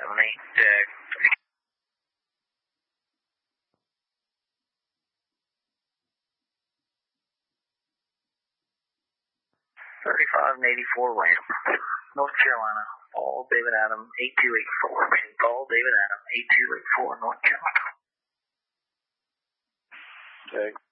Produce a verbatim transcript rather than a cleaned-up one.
seven eight, uh, thirty-five and eighty-four ramp, North Carolina. Paul David Adam, eight two eight four. Paul David Adam, eight two eight four, North Carolina. Okay.